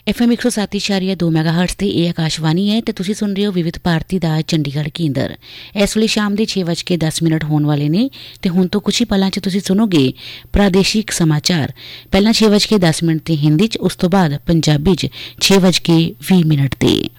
FM 107.2 ਮੈਗਾਹਰਟਜ਼ ਤੇ ਇਹ ਆਕਾਸ਼ਵਾਣੀ ਹੈ ਤੇ ਤੁਸੀਂ ਸੁਣ ਰਹੇ ਹੋ ਵਿਵਿਧ ਭਾਰਤੀ ਦਾ ਚੰਡੀਗੜ੍ਹ ਕੇਂਦਰ। ਇਸ ਵੇਲੇ ਸ਼ਾਮ ਦੇ 6:10 ਹੋਣ ਵਾਲੇ ਨੇ ਤੇ ਹੁਣ ਤੋਂ ਕੁਝ ਹੀ ਪਲਾਂ 'ਚ ਤੁਸੀਂ ਸੁਣੋਗੇ ਪ੍ਰਾਦੇਸ਼ਿਕ ਸਮਾਚਾਰ। ਪਹਿਲਾਂ 6:10 ਤੇ ਹਿੰਦੀ 'ਚ, ਉਸ ਤੋਂ ਬਾਅਦ ਪੰਜਾਬੀ 'ਚ 6:20 ਤੇ।